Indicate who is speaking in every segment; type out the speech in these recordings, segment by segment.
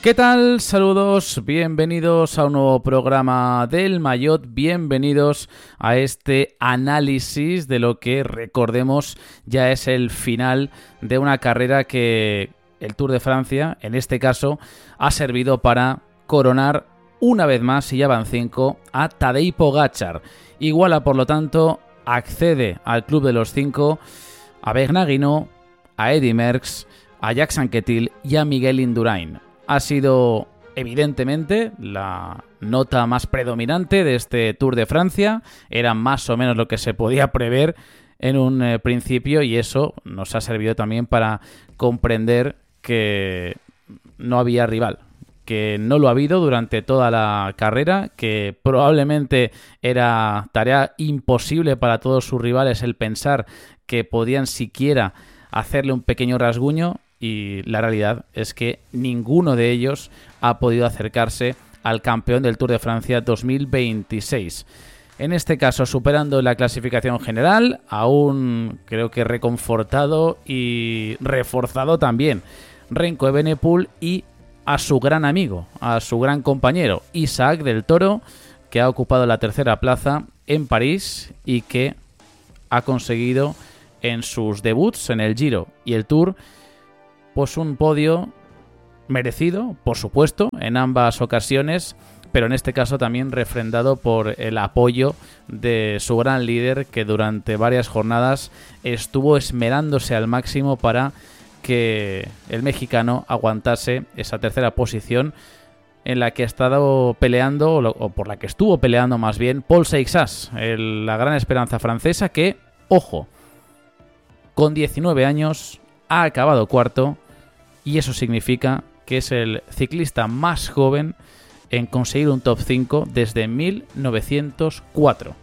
Speaker 1: ¿Qué tal? Saludos, bienvenidos a un nuevo programa del Maillot, bienvenidos a este análisis de lo que, recordemos, ya es el final de una carrera que el Tour de Francia, en este caso, ha servido para coronar una vez más, y ya van 5, a Tadej Pogačar. Iguala, por lo tanto, accede al Club de los 5 a Bernard Hinault, a Eddy Merckx, a Jacques Anquetil y a Miguel Indurain. Ha sido, evidentemente, la nota más predominante de este Tour de Francia. Era más o menos lo que se podía prever en un principio, y eso nos ha servido también para comprender que no había rival, que no lo ha habido durante toda la carrera, que probablemente era tarea imposible para todos sus rivales el pensar que podían siquiera hacerle un pequeño rasguño. Y la realidad es que ninguno de ellos ha podido acercarse al campeón del Tour de Francia 2026. En este caso, superando la clasificación general, aún creo que reconfortado y reforzado también Remco Evenepoel y a su gran amigo, a su gran compañero Isaac del Toro, que ha ocupado la tercera plaza en París y que ha conseguido en sus debuts en el Giro y el Tour pues un podio merecido, por supuesto, en ambas ocasiones, pero en este caso también refrendado por el apoyo de su gran líder, que durante varias jornadas estuvo esmerándose al máximo para que el mexicano aguantase esa tercera posición en la que ha estado peleando, o por la que estuvo peleando más bien, Paul Seixas, la gran esperanza francesa que, ojo, con 19 años ha acabado cuarto, y eso significa que es el ciclista más joven en conseguir un top 5 desde 1904.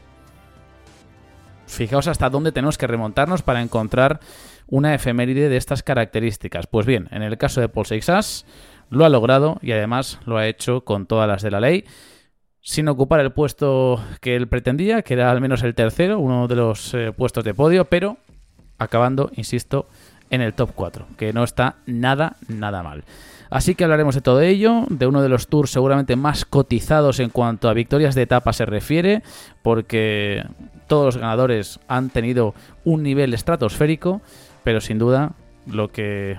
Speaker 1: Fijaos hasta dónde tenemos que remontarnos para encontrar una efeméride de estas características. Pues bien, en el caso de Paul Seixas lo ha logrado, y además lo ha hecho con todas las de la ley, sin ocupar el puesto que él pretendía, que era al menos el tercero, uno de los puestos de podio, pero acabando, insisto, en el top 4, que no está nada mal. Así que hablaremos de todo ello, de uno de los tours seguramente más cotizados en cuanto a victorias de etapa se refiere, porque todos los ganadores han tenido un nivel estratosférico, pero sin duda lo que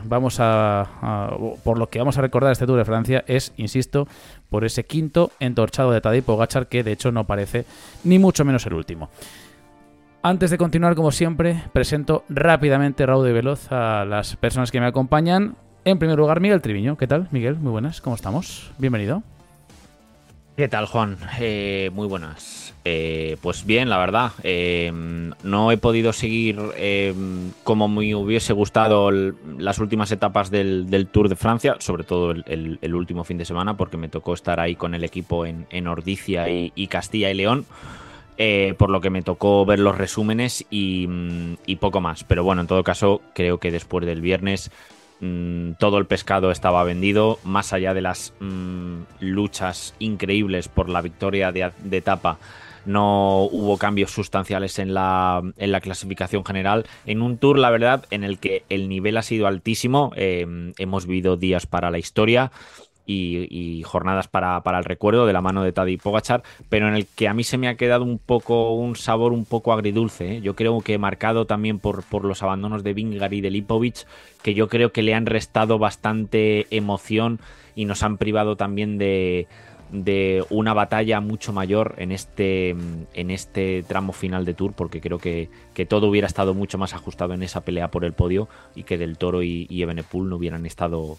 Speaker 1: por lo que vamos a recordar este Tour de Francia es, insisto, por ese quinto entorchado de Tadej Pogačar, que de hecho no parece ni mucho menos el último. Antes de continuar, como siempre, presento rápidamente, raudo y veloz, a las personas que me acompañan. En primer lugar, Miguel Triviño. ¿Qué tal, Miguel? Muy buenas, ¿cómo estamos? Bienvenido.
Speaker 2: ¿Qué tal, Juan? Muy buenas. Pues bien, la verdad. No he podido seguir como me hubiese gustado las últimas etapas del Tour de Francia, sobre todo el último fin de semana, porque me tocó estar ahí con el equipo en Ordicia y Castilla y León. Por lo que me tocó ver los resúmenes y poco más. Pero bueno, en todo caso, creo que después del viernes todo el pescado estaba vendido. Más allá de las luchas increíbles por la victoria de etapa, no hubo cambios sustanciales en la clasificación general. En un Tour, la verdad, en el que el nivel ha sido altísimo. Hemos vivido días para la historia y jornadas para el recuerdo de la mano de Tadej Pogačar, pero en el que a mí se me ha quedado un sabor un poco agridulce, ¿eh? Yo creo que marcado también por los abandonos de Vingegaard y de Lipovic, que yo creo que le han restado bastante emoción y nos han privado también de una batalla mucho mayor en este tramo final de Tour, porque creo que todo hubiera estado mucho más ajustado en esa pelea por el podio, y que Del Toro y Evenepoel no hubieran estado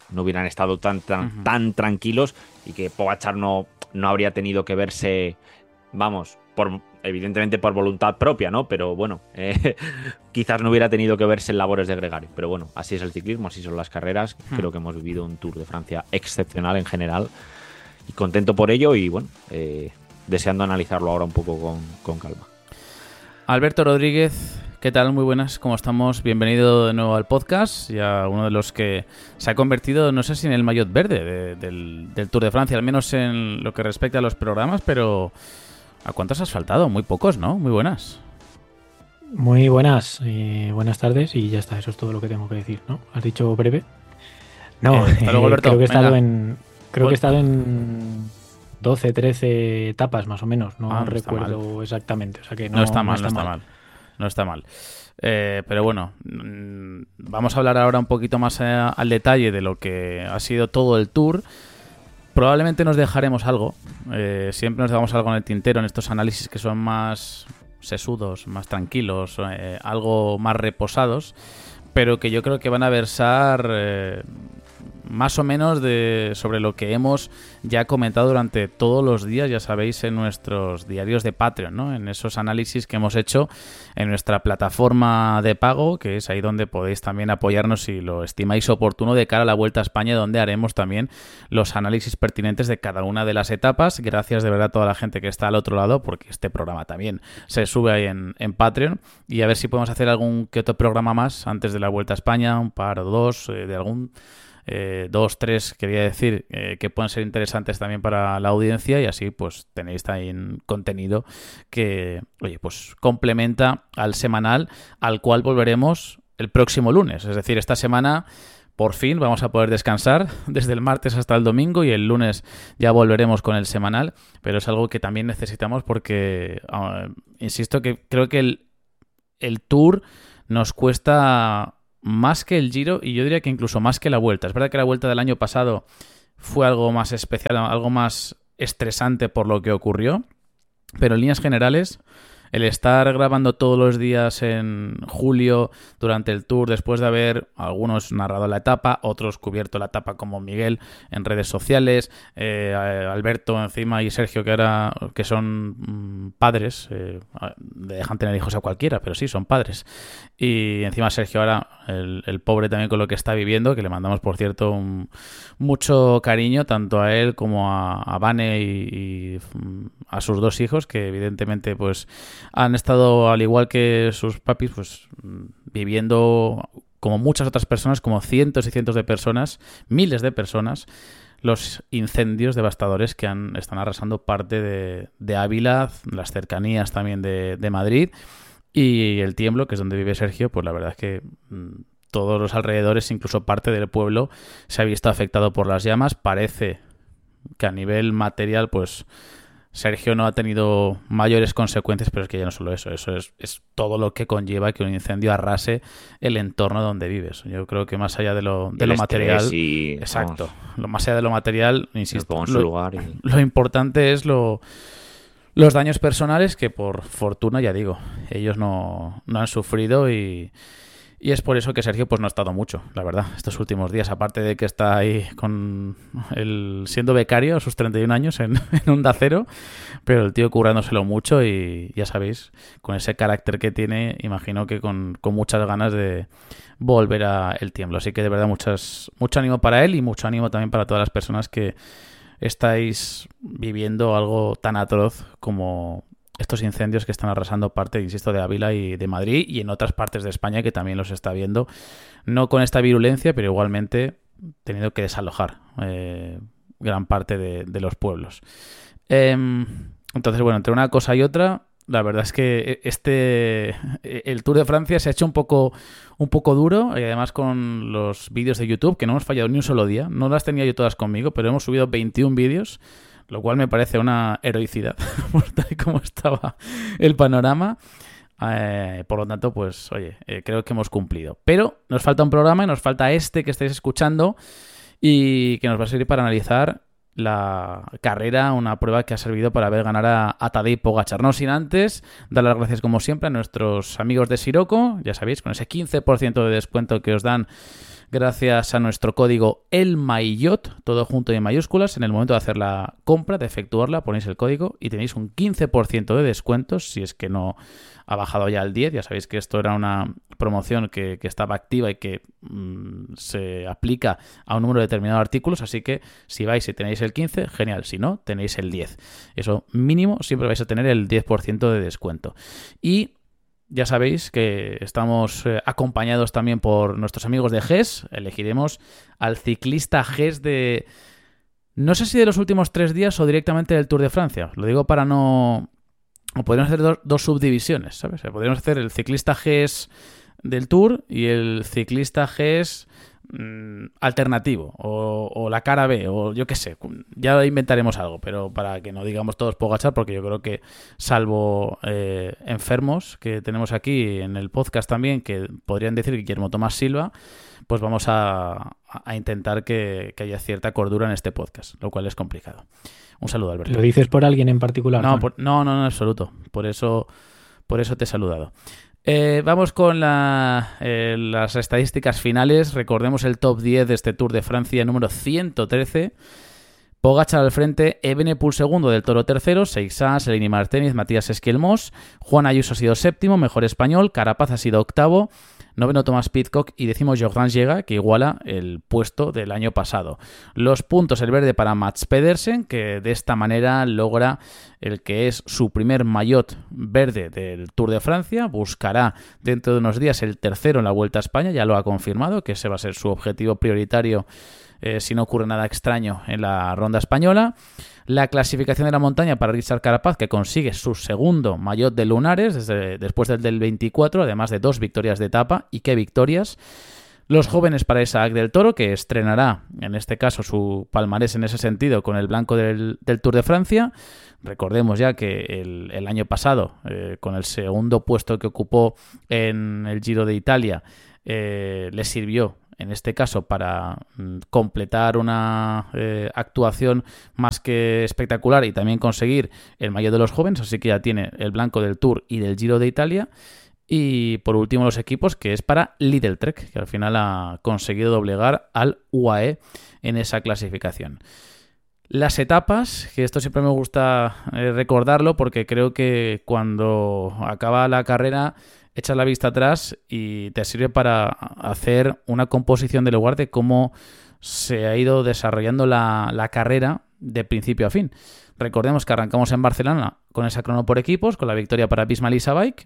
Speaker 2: tan tranquilos, y que Pogačar no habría tenido que verse, vamos, evidentemente por voluntad propia, ¿no? Pero bueno, quizás no hubiera tenido que verse en labores de gregario. Pero bueno, así es el ciclismo, así son las carreras. Creo que hemos vivido un Tour de Francia excepcional en general, y contento por ello, y bueno, deseando analizarlo ahora un poco con calma.
Speaker 1: Alberto Rodríguez, ¿qué tal? Muy buenas, ¿cómo estamos? Bienvenido de nuevo al podcast, ya uno de los que se ha convertido, no sé si en el maillot verde del Tour de Francia, al menos en lo que respecta a los programas, pero ¿a cuántos has faltado? Muy pocos, ¿no? Muy buenas.
Speaker 3: Muy buenas, buenas tardes, y ya está, eso es todo lo que tengo que decir, ¿no? ¿Has dicho breve? No,
Speaker 1: hasta luego, Alberto.
Speaker 3: creo que he estado en... Creo que he estado en 12, 13 etapas más o menos, no recuerdo exactamente. O sea que
Speaker 1: no está mal. No está mal. Pero bueno, vamos a hablar ahora un poquito más al detalle de lo que ha sido todo el Tour. Probablemente nos dejaremos algo. Siempre nos dejamos algo en el tintero en estos análisis que son más sesudos, más tranquilos, algo más reposados, pero que yo creo que van a versar más o menos sobre lo que hemos ya comentado durante todos los días, ya sabéis, en nuestros diarios de Patreon, ¿no? En esos análisis que hemos hecho en nuestra plataforma de pago, que es ahí donde podéis también apoyarnos si lo estimáis oportuno de cara a la Vuelta a España, donde haremos también los análisis pertinentes de cada una de las etapas. Gracias de verdad a toda la gente que está al otro lado, porque este programa también se sube ahí en Patreon, y a ver si podemos hacer algún que otro programa más antes de la Vuelta a España, un par o dos, de algún... 2, 3, quería decir, que pueden ser interesantes también para la audiencia, y así pues tenéis también contenido que, oye, pues complementa al semanal, al cual volveremos el próximo lunes. Es decir, esta semana por fin vamos a poder descansar desde el martes hasta el domingo, y el lunes ya volveremos con el semanal, pero es algo que también necesitamos porque, insisto, que creo que el Tour nos cuesta más que el Giro, y yo diría que incluso más que la Vuelta. Es verdad que la Vuelta del año pasado fue algo más especial, algo más estresante por lo que ocurrió, pero en líneas generales, el estar grabando todos los días en julio durante el Tour, después de haber algunos narrado la etapa, otros cubierto la etapa como Miguel en redes sociales, Alberto encima y Sergio que son padres, dejan tener hijos a cualquiera, pero sí, son padres. Y encima Sergio ahora, el pobre también con lo que está viviendo, que le mandamos por cierto mucho cariño tanto a él como a Vane y a sus dos hijos, que evidentemente pues han estado, al igual que sus papis, pues viviendo como muchas otras personas, como cientos y cientos de personas, miles de personas, los incendios devastadores que están arrasando parte de Ávila, las cercanías también de Madrid, y el Tiemblo, que es donde vive Sergio. Pues la verdad es que todos los alrededores, incluso parte del pueblo, se ha visto afectado por las llamas. Parece que a nivel material, pues Sergio no ha tenido mayores consecuencias, pero es que ya no solo eso es todo lo que conlleva que un incendio arrase el entorno donde vives. Yo creo que más allá de lo material, exacto, más allá de lo material, insisto, lo importante es los daños personales, que por fortuna, ya digo, ellos no han sufrido, y es por eso que Sergio pues no ha estado mucho, la verdad, estos últimos días, aparte de que está ahí siendo becario a sus 31 años en Onda Cero, pero el tío currándoselo mucho, y ya sabéis, con ese carácter que tiene, imagino que con muchas ganas de volver a El Tiemblo. Así que de verdad mucho ánimo para él, y mucho ánimo también para todas las personas que estáis viviendo algo tan atroz como estos incendios que están arrasando parte, insisto, de Ávila y de Madrid, y en otras partes de España que también los está viendo, no con esta virulencia, pero igualmente teniendo que desalojar gran parte de los pueblos. Entonces, bueno, entre una cosa y otra, la verdad es que el Tour de Francia se ha hecho un poco duro, y además con los vídeos de YouTube, que no hemos fallado ni un solo día. No las tenía yo todas conmigo, pero hemos subido 21 vídeos, lo cual me parece una heroicidad por tal y como estaba el panorama. Por lo tanto, pues oye, creo que hemos cumplido. Pero nos falta un programa, y nos falta este que estáis escuchando, y que nos va a servir para analizar la carrera, una prueba que ha servido para ver ganar a Tadej Pogačar. No sin antes dar las gracias, como siempre, a nuestros amigos de Siroco, ya sabéis, con ese 15% de descuento que os dan gracias a nuestro código ELMAILLOT, todo junto y en mayúsculas. En el momento de hacer la compra, de efectuarla, ponéis el código y tenéis un 15% de descuentos, si es que no ha bajado ya al 10. Ya sabéis que esto era una promoción que estaba activa y que se aplica a un número determinado de artículos, así que si vais y tenéis el 15, genial; si no, tenéis el 10. Eso mínimo, siempre vais a tener el 10% de descuento. Y ya sabéis que estamos acompañados también por nuestros amigos de GES. Elegiremos al ciclista GES de... no sé si de los últimos 3 días o directamente del Tour de Francia. Lo digo para no... o podríamos hacer dos subdivisiones, ¿sabes? Podríamos hacer el ciclista GES del Tour y el ciclista GES alternativo o la cara B o yo qué sé, ya inventaremos algo, pero para que no digamos todos Pogačar, porque yo creo que salvo enfermos que tenemos aquí en el podcast también, que podrían decir que Guillermo Tomás Silva, pues vamos a intentar que haya cierta cordura en este podcast, lo cual es complicado. Un saludo, Alberto.
Speaker 3: ¿Lo dices por alguien en particular?
Speaker 1: No, no, en absoluto. Por eso te he saludado. Vamos con las estadísticas finales. Recordemos el top 10 de este Tour de Francia número 113. Pogačar al frente, Evenepoel segundo, Del Toro tercero, Seixas, Eleni Martínez, Matías Esquelmós, Juan Ayuso ha sido séptimo, mejor español, Carapaz ha sido octavo, noveno Thomas Pidcock y décimo Jordan Llega, que iguala el puesto del año pasado. Los puntos, el verde para Mats Pedersen, que de esta manera logra el que es su primer maillot verde del Tour de Francia. Buscará dentro de unos días el tercero en la Vuelta a España, ya lo ha confirmado, que ese va a ser su objetivo prioritario si no ocurre nada extraño en la ronda española. La clasificación de la montaña para Richard Carapaz, que consigue su segundo maillot de lunares después del 24, además de 2 victorias de etapa. ¿Y qué victorias? Los jóvenes para Isaac Del Toro, que estrenará, en este caso, su palmarés en ese sentido con el blanco del Tour de Francia. Recordemos ya que el año pasado, con el segundo puesto que ocupó en el Giro de Italia, le sirvió en este caso para completar una actuación más que espectacular y también conseguir el maillot de los jóvenes, así que ya tiene el blanco del Tour y del Giro de Italia. Y por último los equipos, que es para Lidl Trek, que al final ha conseguido doblegar al UAE en esa clasificación. Las etapas, que esto siempre me gusta recordarlo porque creo que cuando acaba la carrera echas la vista atrás y te sirve para hacer una composición del lugar de cómo se ha ido desarrollando la carrera de principio a fin. Recordemos que arrancamos en Barcelona con esa crono por equipos, con la victoria para Visma Lease Bike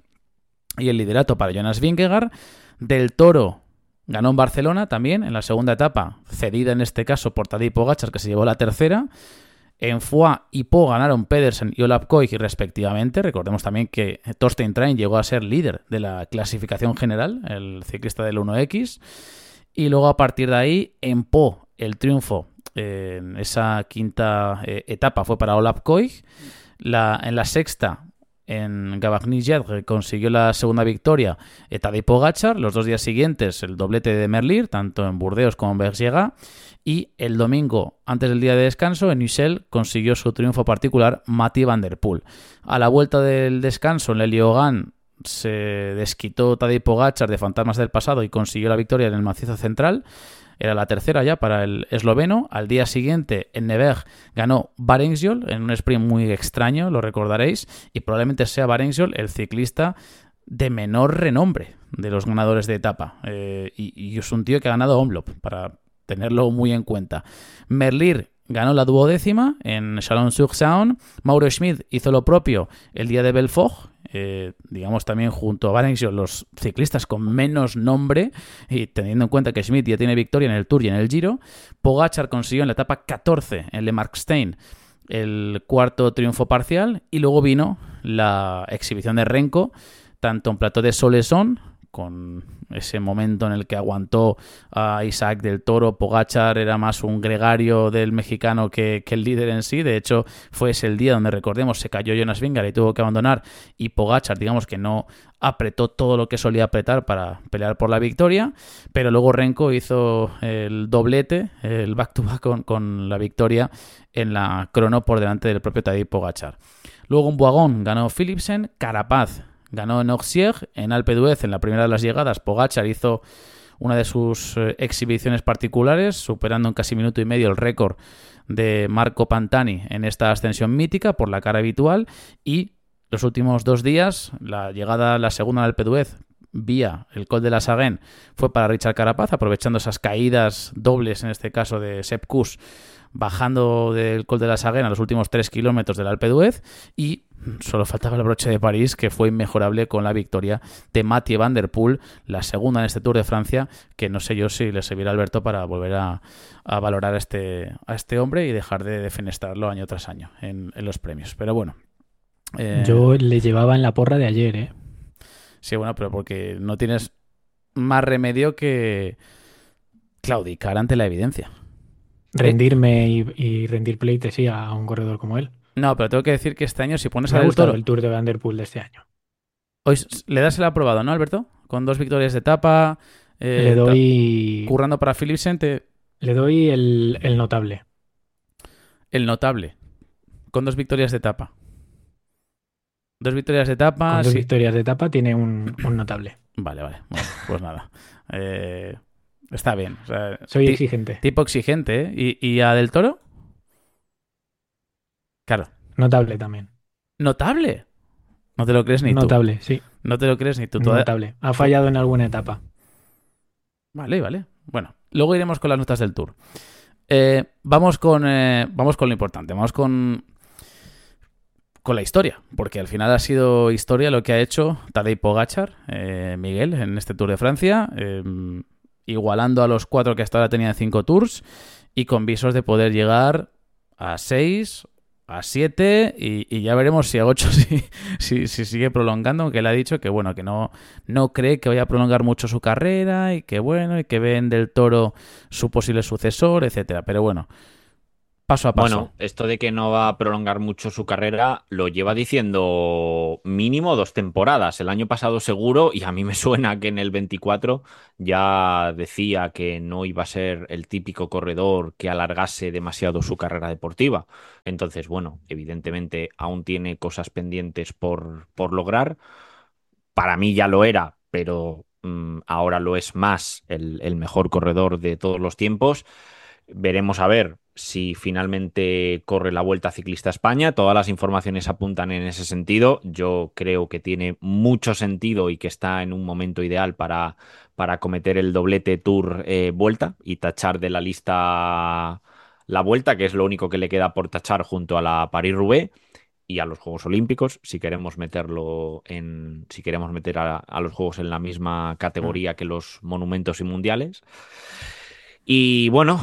Speaker 1: y el liderato para Jonas Vingegaard. Del Toro ganó en Barcelona también, en la segunda etapa, cedida en este caso por Tadej Pogačar, que se llevó la tercera. En Foix y Po ganaron Pedersen y Olav Koig respectivamente. Recordemos también que Thorstein Trein llegó a ser líder de la clasificación general, el ciclista del 1X. Y luego a partir de ahí, en Po, el triunfo en esa quinta etapa fue para Olav Koig. En la sexta, en Gavagny-Jedre, consiguió la segunda victoria Tadej Pogačar. Los 2 días siguientes, el doblete de Merlier, tanto en Burdeos como en Bergerac. Y el domingo, antes del día de descanso, en Ussel consiguió su triunfo particular Mathieu van der Poel. A la vuelta del descanso, en Leliogan se desquitó Tadej Pogačar de fantasmas del pasado y consiguió la victoria en el macizo central. Era la tercera ya para el esloveno. Al día siguiente, en Nevers, ganó Barengiol en un sprint muy extraño, lo recordaréis, y probablemente sea Barengiol el ciclista de menor renombre de los ganadores de etapa. Y es un tío que ha ganado Omloop, para tenerlo muy en cuenta. Merlier ganó la 12ª en Chalon-sur-Saône. Mauro Schmid hizo lo propio el día de Belfort. Digamos también junto a Barengiol los ciclistas con menos nombre, y teniendo en cuenta que Schmid ya tiene victoria en el Tour y en el Giro. Pogačar consiguió en la etapa 14 en Le Markstein el cuarto triunfo parcial, y luego vino la exhibición de Renko, tanto en Plateau de Soleson, con ese momento en el que aguantó a Isaac Del Toro. Pogačar era más un gregario del mexicano que el líder en sí. De hecho, fue ese el día donde, recordemos, se cayó Jonas Vingegaard y tuvo que abandonar, y Pogačar, digamos que no apretó todo lo que solía apretar para pelear por la victoria, pero luego Renko hizo el doblete, el back-to-back con la victoria en la crono por delante del propio Tadej Pogačar. Luego en Boigón ganó Philipsen. Carapaz ganó en Auxerre. En Alpe d'Huez, en la primera de las llegadas, Pogačar hizo una de sus exhibiciones particulares, superando en casi minuto y medio el récord de Marco Pantani en esta ascensión mítica por la cara habitual. Y los últimos 2 días, la llegada, la segunda en Alpe d'Huez, vía el Col de la Saguen, fue para Richard Carapaz, aprovechando esas caídas dobles, en este caso de Sepp Kuss, bajando del Col de la Saguen a los últimos 3 kilómetros del Alpe d'Huez. Y solo faltaba el broche de París, que fue inmejorable con la victoria de Mathieu van der Poel, la segunda en este Tour de Francia, que no sé yo si le servirá a Alberto para volver a valorar a este hombre y dejar de defenestrarlo año tras año en los premios. Pero bueno.
Speaker 3: Yo le llevaba en la porra de ayer, ¿eh?
Speaker 1: Sí, bueno, pero porque no tienes más remedio que claudicar ante la evidencia.
Speaker 3: Rendirme y rendir pleitesía a un corredor como él.
Speaker 1: No, pero tengo que decir que este año, si pones
Speaker 3: Me
Speaker 1: a
Speaker 3: ha
Speaker 1: Del
Speaker 3: gustado
Speaker 1: Toro,
Speaker 3: el Tour de Van der Poel de este año.
Speaker 1: hoy le das el aprobado, ¿no, Alberto? Con 2 victorias de etapa,
Speaker 3: Le doy,
Speaker 1: currando para Philipsen,
Speaker 3: le doy el notable.
Speaker 1: el notable, con 2 victorias de etapa. 2 victorias de etapa,
Speaker 3: Con dos
Speaker 1: sí.
Speaker 3: victorias de etapa tiene un notable.
Speaker 1: Vale, vale. Bueno, pues nada. Eh, está bien. O sea,
Speaker 3: Soy exigente.
Speaker 1: tipo exigente, ¿eh? ¿Y a Del Toro? Claro.
Speaker 3: Notable también.
Speaker 1: Notable. No te lo crees ni tú.
Speaker 3: Notable, sí.
Speaker 1: No te lo crees ni tú.
Speaker 3: Notable. Ha fallado en alguna etapa.
Speaker 1: Vale, vale. Bueno, luego iremos con las notas del Tour. Vamos con lo importante. Vamos con la historia, porque al final ha sido historia lo que ha hecho Tadej Pogačar, Miguel, en este Tour de Francia, igualando a los 4 que hasta ahora tenía en 5 Tours y con visos de poder llegar a 6, a 7 y ya veremos si a 8 si sigue prolongando, aunque él ha dicho que bueno, que no cree que vaya a prolongar mucho su carrera y que bueno, y que ve en Del Toro su posible sucesor, etcétera. Pero bueno, paso a paso.
Speaker 2: Bueno, esto de que no va a prolongar mucho su carrera lo lleva diciendo mínimo 2 temporadas. El año pasado seguro, y a mí me suena que en el 24 ya decía que no iba a ser el típico corredor que alargase demasiado su carrera deportiva. Entonces, bueno, evidentemente aún tiene cosas pendientes por lograr. Para mí ya lo era, pero ahora lo es más el mejor corredor de todos los tiempos. Veremos a ver si finalmente corre la Vuelta Ciclista a España. Todas las informaciones apuntan en ese sentido. Yo creo que tiene mucho sentido y que está en un momento ideal para cometer el doblete Tour Vuelta y tachar de la lista la Vuelta, que es lo único que le queda por tachar junto a la París-Roubaix y a los Juegos Olímpicos, si queremos si queremos meter a los Juegos en la misma categoría que los monumentos y mundiales. Y bueno,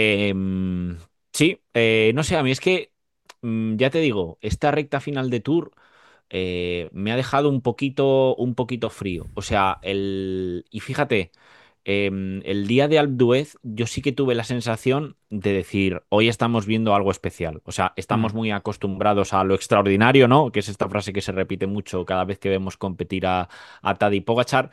Speaker 2: sí, no sé, a mí es que, ya te digo, esta recta final de Tour me ha dejado un poquito frío. O sea, y fíjate, el día de Alpe d'Huez yo sí que tuve la sensación de decir, hoy estamos viendo algo especial. O sea, estamos muy acostumbrados a lo extraordinario, ¿no? Que es esta frase que se repite mucho cada vez que vemos competir a Tadej Pogačar.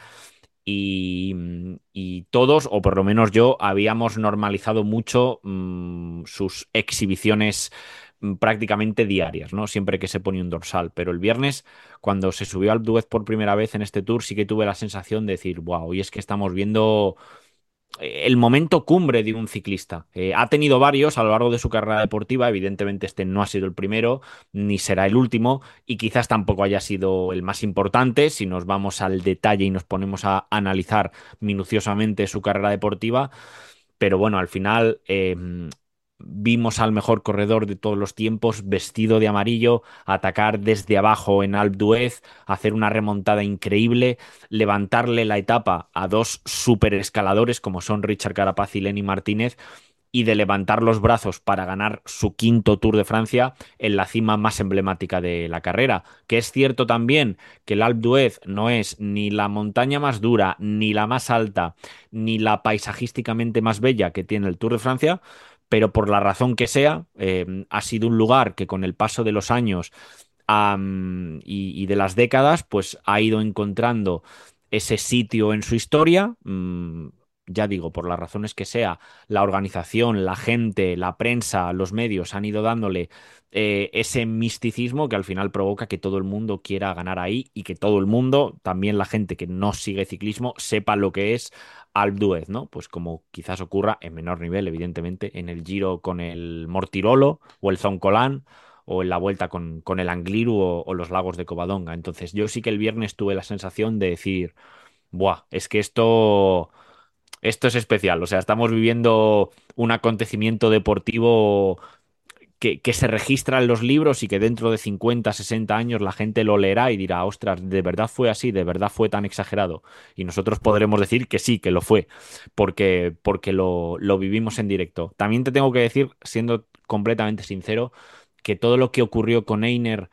Speaker 2: Y todos, o por lo menos yo, habíamos normalizado mucho sus exhibiciones prácticamente diarias, ¿no? Siempre que se pone un dorsal. Pero el viernes, cuando se subió al Duez por primera vez en este tour, sí que tuve la sensación de decir, wow, hoy es que estamos viendo el momento cumbre de un ciclista. Ha tenido varios a lo largo de su carrera deportiva, evidentemente este no ha sido el primero, ni será el último, y quizás tampoco haya sido el más importante si nos vamos al detalle y nos ponemos a analizar minuciosamente su carrera deportiva. Pero bueno, al final vimos al mejor corredor de todos los tiempos vestido de amarillo, atacar desde abajo en Alpe d'Huez, hacer una remontada increíble, levantarle la etapa a dos super escaladores como son Richard Carapaz y Lenny Martínez, y de levantar los brazos para ganar su quinto Tour de Francia en la cima más emblemática de la carrera. Que es cierto también que el Alpe d'Huez no es ni la montaña más dura, ni la más alta, ni la paisajísticamente más bella que tiene el Tour de Francia, pero por la razón que sea, ha sido un lugar que con el paso de los años y de las décadas, pues ha ido encontrando ese sitio en su historia. Ya digo, por las razones que sea, la organización, la gente, la prensa, los medios han ido dándole ese misticismo que al final provoca que todo el mundo quiera ganar ahí y que todo el mundo, también la gente que no sigue ciclismo, sepa lo que es Alpe d'Huez, ¿no? Pues como quizás ocurra en menor nivel, evidentemente, en el Giro con el Mortirolo o el Zoncolan o en la Vuelta con el Angliru o los lagos de Covadonga. Entonces, yo sí que el viernes tuve la sensación de decir, buah, es que esto es especial. O sea, estamos viviendo un acontecimiento deportivo que se registra en los libros y que dentro de 50, 60 años la gente lo leerá y dirá, ostras, de verdad fue así, de verdad fue tan exagerado. Y nosotros podremos decir que sí, que lo fue, porque lo vivimos en directo. También te tengo que decir, siendo completamente sincero, que todo lo que ocurrió con Einer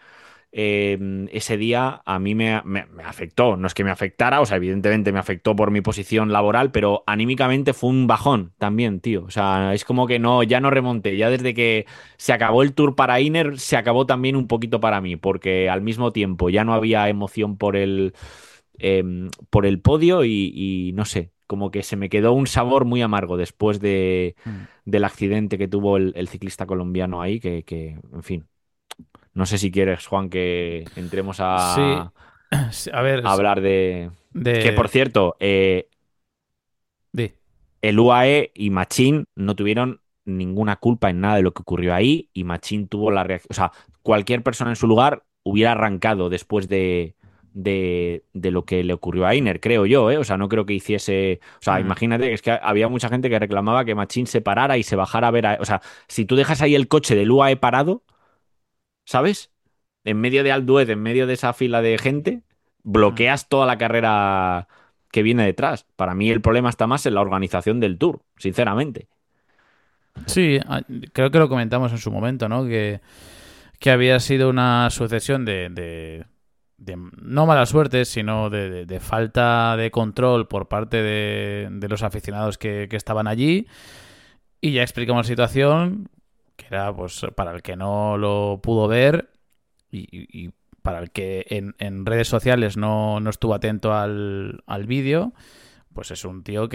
Speaker 2: ese día a mí me afectó. No es que me afectara, o sea, evidentemente me afectó por mi posición laboral, pero anímicamente fue un bajón también, tío. O sea, es como que no, ya no remonté. Ya desde que se acabó el tour para Iner, se acabó también un poquito para mí, porque al mismo tiempo ya no había emoción por el podio y no sé, como que se me quedó un sabor muy amargo después del accidente que tuvo el ciclista colombiano ahí, que, en fin. No sé si quieres, Juan, que entremos
Speaker 1: Sí,
Speaker 2: a
Speaker 1: sí, a ver,
Speaker 2: hablar de... Que, por
Speaker 1: de...
Speaker 2: cierto,
Speaker 1: de-
Speaker 2: el UAE y Machín no tuvieron ninguna culpa en nada de lo que ocurrió ahí y Machín tuvo la reacción... O sea, cualquier persona en su lugar hubiera arrancado después de lo que le ocurrió a Einer, creo yo, ¿eh? O sea, no creo que hiciese... O sea,
Speaker 1: mm,
Speaker 2: imagínate que es que había mucha gente que reclamaba que Machín se parara y se bajara a ver... O sea, si tú dejas ahí el coche del UAE parado, ¿sabes? En medio de Alduez, en medio de esa fila de gente,
Speaker 1: mm.
Speaker 2: bloqueas toda la carrera que viene detrás. Para mí el problema está más en la organización del Tour, sinceramente.
Speaker 1: Sí, creo que lo comentamos en su momento, ¿no? Que había sido una sucesión de no mala suerte, sino de falta de control por parte de los aficionados que estaban allí. Y ya explicamos la situación, que era pues para el que no lo pudo ver y para el que en redes sociales no estuvo atento al vídeo, pues es un tío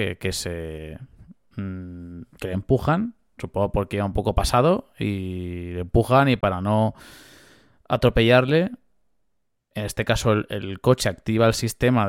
Speaker 1: que le empujan, supongo porque iba un poco pasado, y le empujan y para no atropellarle, en este caso el coche activa el sistema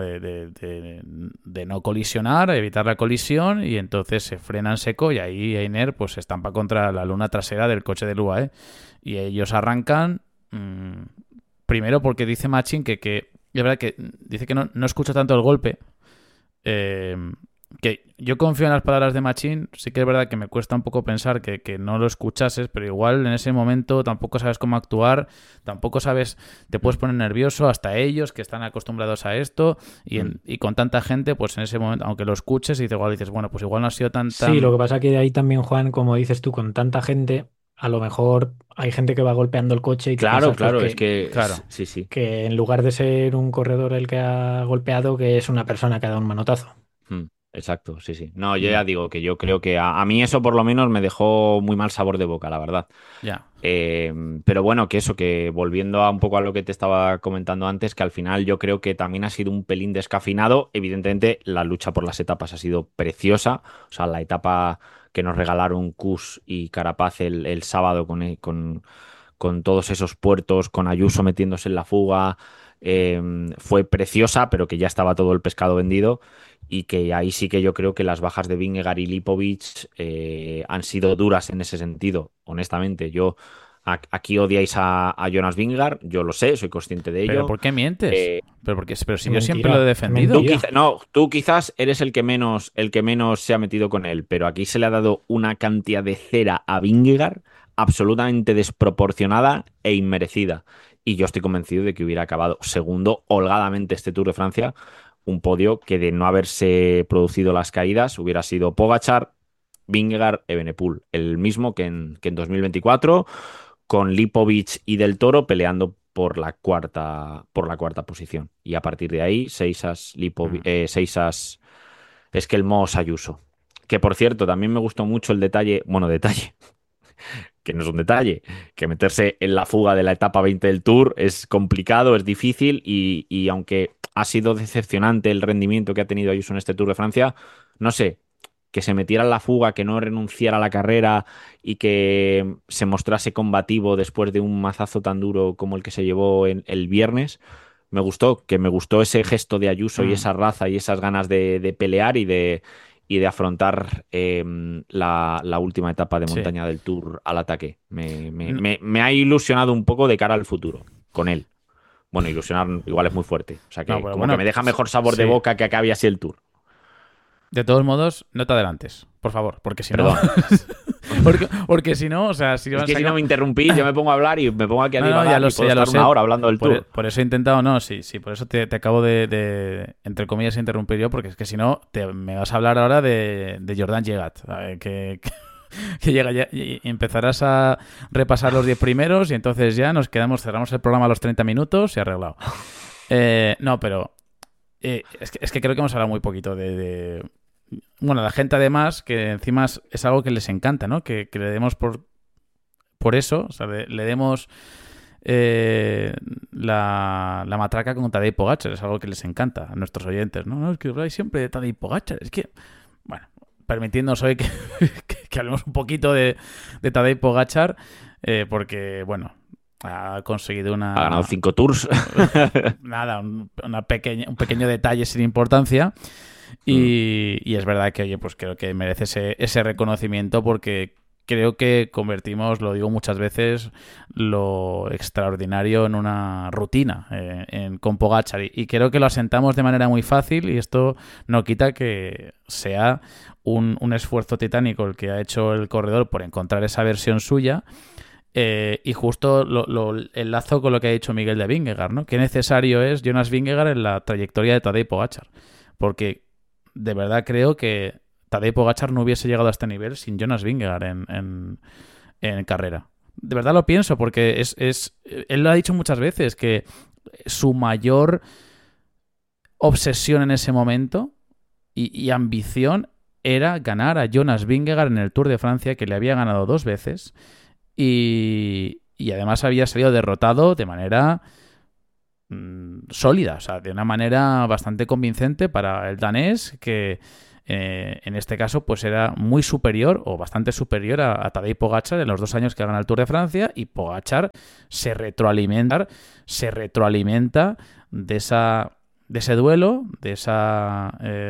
Speaker 1: de no colisionar, evitar la colisión, y entonces se frena en seco y ahí Einer pues se estampa contra la luna trasera del coche del UAE. Y ellos arrancan, primero porque dice Machin que es verdad que dice que no escucha tanto el golpe, eh, que yo confío en las palabras de Machín, sí que es verdad que me cuesta un poco pensar que no lo escuchases, pero igual en ese momento tampoco sabes cómo actuar, tampoco sabes, te puedes poner nervioso, hasta ellos que están acostumbrados a esto, y con tanta gente, pues en ese momento, aunque lo escuches, y igual dices, bueno, pues igual no ha sido
Speaker 3: Sí, lo
Speaker 1: tan...
Speaker 3: que pasa que ahí también, Juan, como dices tú, con tanta gente, a lo mejor hay gente que va golpeando el coche y te
Speaker 2: Claro,
Speaker 3: piensas pues
Speaker 2: claro, es que
Speaker 1: Claro.
Speaker 2: sí, sí.
Speaker 3: que en lugar de ser un corredor el que ha golpeado, que es una persona que ha dado un manotazo.
Speaker 2: Mm, exacto, sí, sí. No, yo
Speaker 3: Mm.
Speaker 2: ya digo que yo creo que a mí eso por lo menos me dejó muy mal sabor de boca, la verdad.
Speaker 1: Ya.
Speaker 2: Eh, pero bueno, que eso, que volviendo a un poco a lo que te estaba comentando antes, que al final yo creo que también ha sido un pelín descafeinado. Evidentemente, la lucha por las etapas ha sido preciosa. O sea, la etapa que nos regalaron Kuss y Carapaz el sábado con todos esos puertos, con Ayuso metiéndose en la fuga, fue preciosa, pero que ya estaba todo el pescado vendido. Y que ahí sí que yo creo que las bajas de Vingegaard y Lipovic han sido duras en ese sentido, honestamente. Aquí odiáis a Jonas Vingegaard, yo lo sé, soy consciente de
Speaker 1: ¿Pero
Speaker 2: ello.
Speaker 1: por qué mientes?
Speaker 2: Eh,
Speaker 1: Pero si
Speaker 3: Qué
Speaker 1: yo siempre lo he
Speaker 3: mentira, qué
Speaker 1: defendido.
Speaker 3: mentira.
Speaker 2: no, tú quizás eres el que menos se ha metido con él, pero aquí se le ha dado una cantidad de cera a Vingegaard absolutamente desproporcionada e inmerecida. Y yo estoy convencido de que hubiera acabado segundo holgadamente este Tour de Francia, un podio que de no haberse producido las caídas hubiera sido Pogačar, Vingegaard, Evenepoel, el mismo que en 2024, con Lipovic y Del Toro peleando por la cuarta posición. Y a partir de ahí, Seisas,
Speaker 1: Mm.
Speaker 2: Seisas, Esquelmós, Ayuso. Que por cierto, también me gustó mucho el detalle, bueno, detalle, que no es un detalle, que meterse en la fuga de la etapa 20 del Tour es complicado, es difícil y aunque ha sido decepcionante el rendimiento que ha tenido Ayuso en este Tour de Francia, no sé, que se metiera en la fuga, que no renunciara a la carrera y que se mostrase combativo después de un mazazo tan duro como el que se llevó el viernes. Me gustó ese gesto de Ayuso y
Speaker 1: Mm.
Speaker 2: esa raza y esas ganas de pelear y de afrontar la última etapa de
Speaker 1: Sí.
Speaker 2: montaña del Tour al ataque. Me ha ilusionado un poco de cara al futuro con él. Bueno, ilusionar igual es muy fuerte. O sea
Speaker 1: No,
Speaker 2: que
Speaker 1: pero
Speaker 2: como que
Speaker 1: bueno,
Speaker 2: me deja mejor sabor de
Speaker 1: sí.
Speaker 2: boca que acabe así el Tour.
Speaker 1: De todos modos, no te adelantes, por favor, porque si no...
Speaker 2: Perdón.
Speaker 1: porque si no, o sea, si
Speaker 2: Es
Speaker 1: van
Speaker 2: que si no me interrumpís, yo me pongo a hablar y me pongo aquí a
Speaker 1: No, no,
Speaker 2: divagar
Speaker 1: ya lo
Speaker 2: y
Speaker 1: sé,
Speaker 2: puedo
Speaker 1: ya lo
Speaker 2: estar
Speaker 1: sé.
Speaker 2: una hora hablando del Tour.
Speaker 1: Por eso he intentado, no, sí, sí, por eso te acabo entre comillas, interrumpir yo, porque es que si no, me vas a hablar ahora de Jordan Jegat, que llega ya y empezarás a repasar los 10 primeros y entonces ya cerramos el programa a los 30 minutos y arreglado. No, pero es que creo que hemos hablado muy poquito de... Bueno, la gente además, que encima es algo que les encanta, ¿no? Que le demos por eso, o sea, le demos la matraca con Tadej Pogačar, es algo que les encanta a nuestros oyentes, ¿no? No, es que habláis siempre de Tadej Pogačar, es que, bueno, permitiéndonos hoy que hablemos un poquito de Tadej Pogačar, porque, bueno, ha conseguido una...
Speaker 2: Ha ganado 5 tours.
Speaker 1: Nada, un pequeño detalle sin importancia. Y es verdad que, oye, pues creo que merece ese reconocimiento porque creo que convertimos, lo digo muchas veces, lo extraordinario en una rutina con Pogačar y creo que lo asentamos de manera muy fácil y esto no quita que sea un esfuerzo titánico el que ha hecho el corredor por encontrar esa versión suya. Y justo lo enlazo con lo que ha dicho Miguel de Vingegaard, ¿no? Qué necesario es Jonas Vingegaard en la trayectoria de Tadej Pogačar, porque de verdad creo que Tadej Pogačar no hubiese llegado a este nivel sin Jonas Vingegaard en carrera. De verdad lo pienso, porque él lo ha dicho muchas veces, que su mayor obsesión en ese momento y ambición era ganar a Jonas Vingegaard en el Tour de Francia, que le había ganado 2 veces y además había salido derrotado de manera sólida, o sea, de una manera bastante convincente para el danés, que en este caso pues era muy superior o bastante superior a Tadej Pogačar en los 2 años que gana el Tour de Francia, y Pogačar se retroalimenta de ese duelo, de esa